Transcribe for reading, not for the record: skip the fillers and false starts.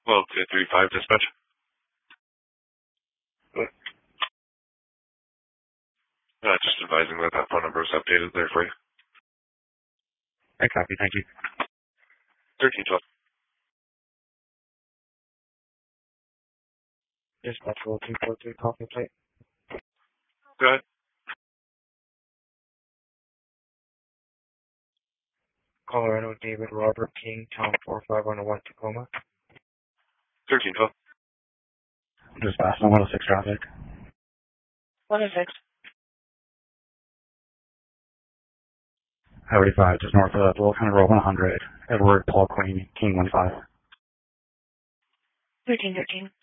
Well, 235 dispatch. What? Just advising that phone number is updated there for you. I copy, thank you. 1312. Dispatch roll 243, copy plate. Go ahead. Colorado David Robert King, Tom 4501 Tacoma. 1312. Dispatch 106 traffic. 106. Highway 5, just north of Volcano Road 100. Edward Paul Queen, King 15. 1313.